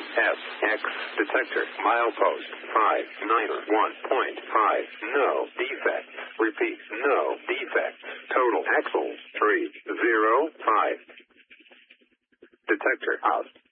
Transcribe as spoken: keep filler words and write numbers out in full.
S X detector milepost five nine one point five. No defects. Repeat, no defects. Total axles three zero five. Detector out.